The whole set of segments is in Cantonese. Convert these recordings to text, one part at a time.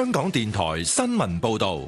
香港電台新聞報道。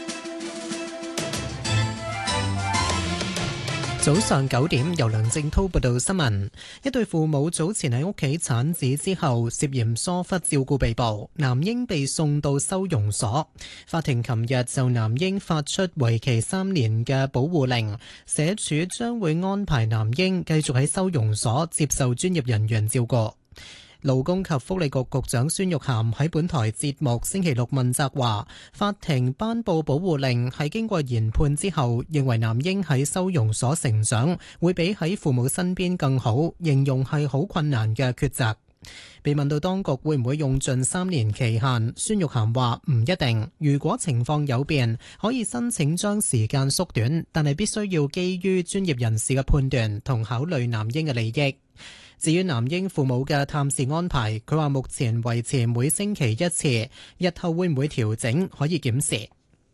早上9點，由梁正滔報道新聞。一對父母早前喺屋企產子之後，涉嫌疏忽照顧被捕，男嬰被送到收容所。法庭琴日就男嬰發出為期3年嘅保護令，社署將會安排男嬰繼續喺收容所接受專業人員照顧。勞工及福利局局長孫玉菡喺本台節目星期六問責話，法庭頒布保護令係經過研判之後，認為男嬰喺收容所成長會比喺父母身邊更好，形容係好困難嘅抉擇。被問到當局會唔會用盡3年期限，孫玉菡話唔一定，如果情況有變，可以申請將時間縮短，但係必須要基於專業人士嘅判斷同考慮男嬰嘅利益。至於男嬰父母嘅探視安排，佢話目前維持每星期1次，日後會唔會調整可以檢視。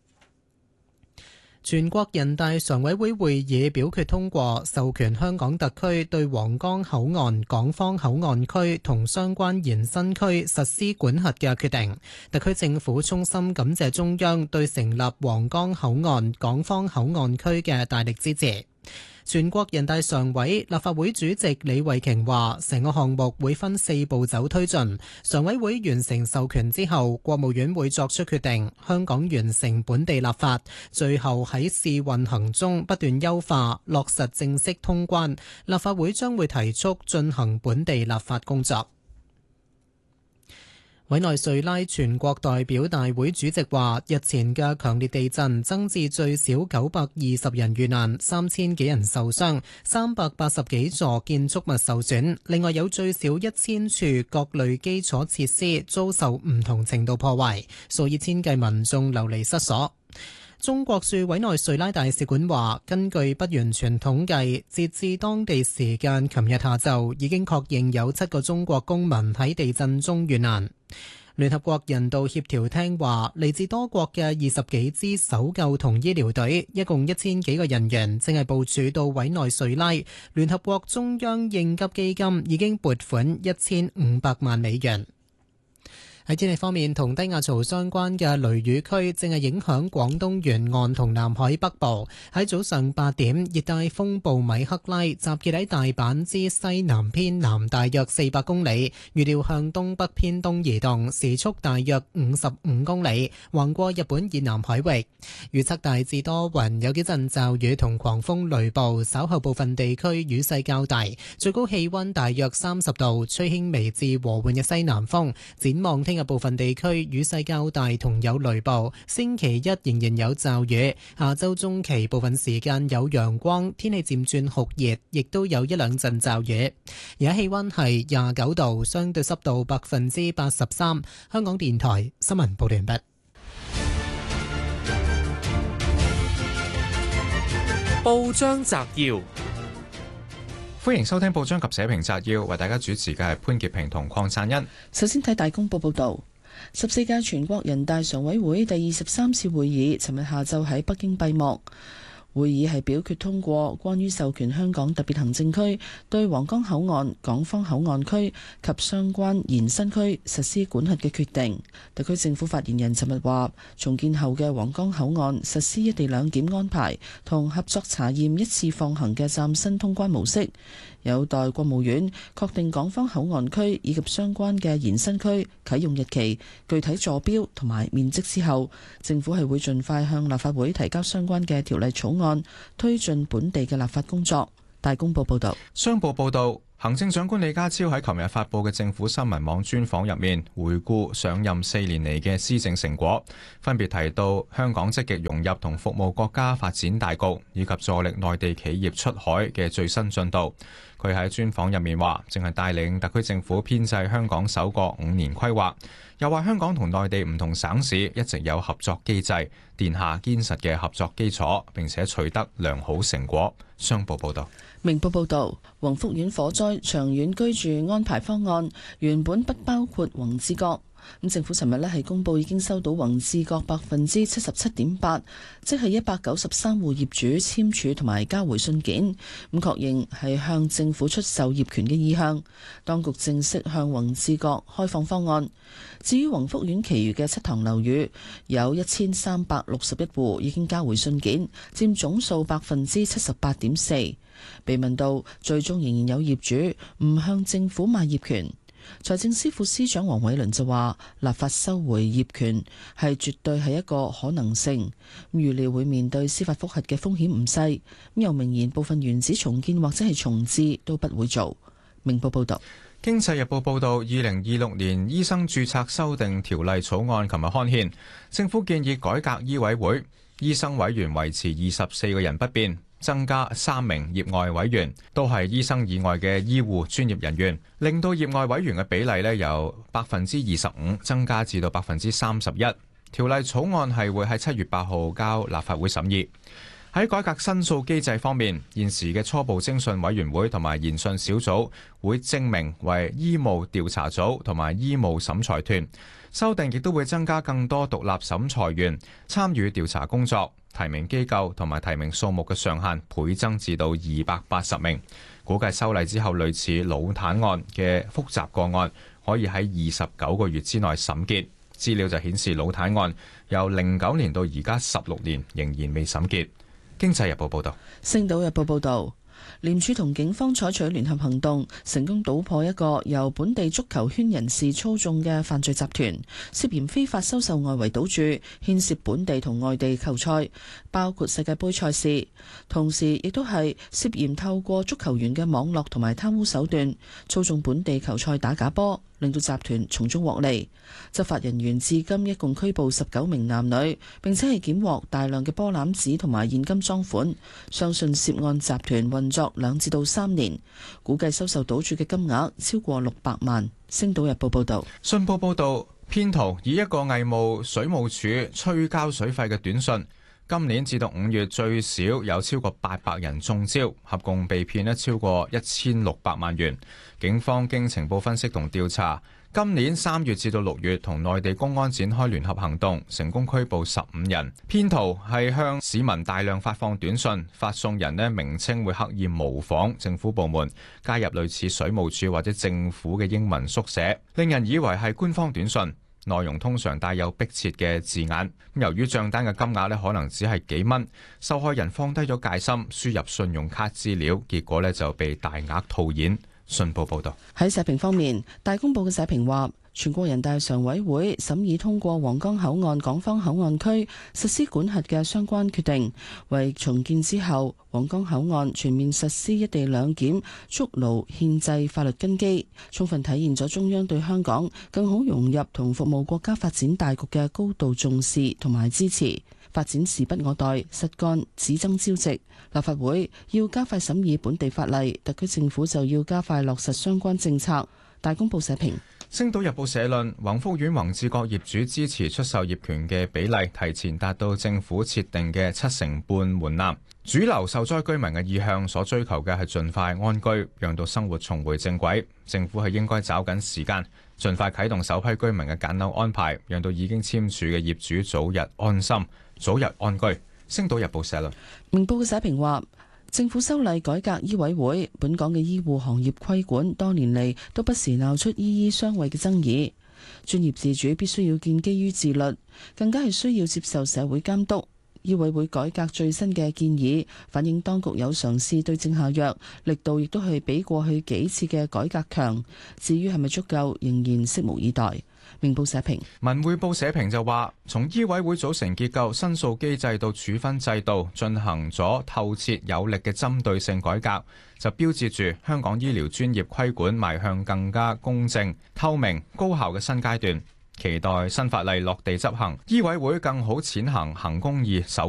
全國人大常委會會議表決通過授權香港特區對皇崗口岸、港方口岸區同相關延伸區實施管轄嘅決定。特區政府衷心感謝中央對成立皇崗口岸、港方口岸區嘅大力支持。全國人大常委、立法會主席李慧瓊話，成個項目會分4步走推進。常委會完成授權之後，國務院會作出決定，香港完成本地立法，最後喺試運行中不斷優化，落實正式通關。立法會將會提速進行本地立法工作。委內瑞拉全國代表大會主席話，日前嘅強烈地震增至最少920人遇難，3000幾人受傷，380幾座建築物受損，另外有最少1000處各類基礎設施遭受唔同程度破壞，數以千計民眾流離失所。中國駐委內瑞拉大使館話，根據不完全統計，截至當地時間琴日下晝，已經確認有7個中國公民喺地震中遇難。聯合國人道協調廳話，嚟自多國嘅20幾支搜救同醫療隊，一共1000幾個人員，正係部署到委內瑞拉。聯合國中央應急基金已經撥款1500萬美元。喺天氣方面，同低壓槽相關嘅雷雨區正係影響廣東沿岸同南海北部。喺早上8點，熱帶風暴米克拉集結喺大阪之西南偏南大約400公里，預料向東北偏東移動，時速大約55公里，橫過日本以南海域。預測大致多雲，有幾陣驟雨同狂風雷暴，稍後部分地區雨勢較大，最高氣溫大約30度，吹輕微至和緩嘅西南風。展望聽日部分地區雨勢較大同有雷暴，星期一仍然有驟雨，下周中期部分時間有陽光，天氣漸轉酷熱，亦都有一兩陣驟雨。而家氣溫係29度，相對濕度83%。香港電台新聞報道完畢。 報章摘要， 歡迎收聽報章及社評摘要，為大家主持嘅係潘潔平同鄺燦欣。 首先睇大公報報道，14屆全國人大常委會第23次會議尋日下晝喺北京閉幕。會議係表決通過關於授權香港特別行政區對皇崗口岸、港方口岸區及相關延伸區實施管轄嘅決定。特區政府發言人尋日話，重建後嘅皇崗口岸實施一地兩檢安排同合作查驗一次放行嘅嶄新通關模式，有待國務院確定港方口岸區以及相關嘅延伸區啟用日期、具體坐標同埋面積之後，政府係會盡快向立法會提交相關嘅條例草案，推進本地嘅立法工作。大公報報道。 商報報道，行政長官李家超喺琴日發佈嘅政府新聞網專訪入面，回顧上任4年嚟嘅施政成果，分別提到香港積極融入同服務國家發展大局，以及助力內地企業出海嘅最新進度。佢喺專訪入面話，正係帶領特區政府編製香港首個5年規劃，又話香港同內地唔同省市一直有合作機制，奠下堅實嘅合作基礎，並且取得良好成果。商報報道。 明報報道，宏福苑火災長遠居住安排方案原本不包括宏志閣， 咁政府尋日係公佈已經收到宏志閣77.8%，即係193戶業主簽署同埋交回信件，咁確認係向政府出售業權嘅意向。當局正式向宏志閣開放方案。至於宏福苑其餘嘅7幢樓宇，有1361戶已經交回信件，佔總數78.4%。被問到最終仍然有業主唔向政府賣業權，財政司副司長黃偉綸就話：立法收回業權係絕對係一個可能性，預料會面對司法覆核嘅風險唔細。又明言部分原址重建或者係重置都不會做。明報報道。 經濟日報報導，2026年醫生註冊修訂條例草案琴日刊憲，政府建議改革醫委會，醫生委員維持24個人不變，增加3名業外委員，都係醫生以外嘅醫護專業人員，令到業外委員嘅比例由25%增加至到31%。條例草案係會喺7月8號交立法會審議。喺改革申訴機制方面，現時嘅初步偵訊委員會同埋研訊小組會正名為醫務調查組同埋醫務審裁團。修訂亦都會增加更多獨立審裁員參與調查工作，提名機構同埋提名數目嘅上限倍增至到280名。估計修例之後，類似腦癱案嘅複雜個案可以喺29個月之內審結。資料就顯示腦癱案由09年到而家16年仍然未審結。經濟日報報道。 星島日報報道，廉署同警方採取聯合行動，成功搗破一個由本地足球圈人士操縱嘅犯罪集團，涉嫌非法收受外圍賭注，牽涉本地同外地球賽，包括世界盃賽事。同時亦都係涉嫌透過足球員嘅網絡同埋貪污手段，操縱本地球賽打假波，令到集團從中獲利。執法人員至今一共拘捕19名男女，並且係檢獲大量嘅波攬子同埋現金贓款。相信涉案集團運作2至到3年，估計收受賭注嘅金額超過600萬。星島日報報道。 信報報道，騙徒以一個偽冒水務署催交水費嘅短信，今年至到5月最少有超過800人中招，合共被騙超過1600萬元。警方經情報分析同調查，今年3月至到6月同內地公安展開聯合行動，成功拘捕15人。騙徒係向市民大量發放短信，發送人名稱會刻意模仿政府部門，加入類似水務署或者政府嘅英文縮寫，令人以為係官方短信。內容通常帶有迫切嘅字眼。由於賬單嘅金額可能只係幾蚊，受害人放低咗戒心，輸入信用卡資料，結果就被大額套現。信報報道。 喺社評方面，大公報嘅社評話，全國人大常委會審議通過皇崗口岸港方口岸區實施管轄嘅相關決定，為重建之後皇崗口岸全面實施一地兩檢築牢憲制法律根基，充分體現咗中央對香港更好融入同服務國家發展大局嘅高度重視同埋支持。發展時不我待，實幹只爭朝夕。立法會要加快審議本地法例，特區政府就要加快落實相關政策。大公報社評。 星島日報社論，宏福苑宏志閣業主支持出售業權嘅比例提前達到政府設定嘅7成半門檻。主流受災居民嘅意向所追求嘅係盡快安居，讓到生活重回正軌。政府係應該抓緊時間，盡快啟動首批居民嘅揀樓安排，讓到已經簽署嘅業主早日安心，早日安居。星島日報社論。 明報嘅社評話，政府修例改革醫委會，本港嘅醫護行業規管多年嚟都不時鬧出醫醫相衛嘅爭議。專業自主必須要建基於自律，更加係需要接受社會監督。醫委會改革最新嘅建議，反映當局有嘗試對症下藥，力度亦都係比過去幾次嘅改革強。至於係咪足夠，仍然拭目以待。明報社評。 文匯報社評就話，從醫委會組成結構、申訴機制到處分制度，進行咗透徹有力嘅針對性改革，就標誌住香港醫療專業規管邁向更加公正、透明、高效嘅新階段。期待新法例落地執行，醫委會更好踐行行公義手